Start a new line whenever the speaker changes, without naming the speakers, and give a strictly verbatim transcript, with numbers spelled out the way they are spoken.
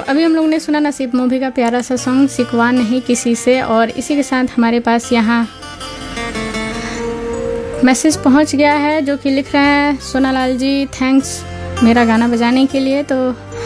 अभी हम लोग ने सुना नसीब मूवी का प्यारा सा सॉन्ग शिकवा नहीं किसी से। और इसी के साथ हमारे पास यहाँ मैसेज पहुँच गया है जो कि लिख रहे हैं सोनालाल जी, थैंक्स मेरा गाना बजाने के लिए। तो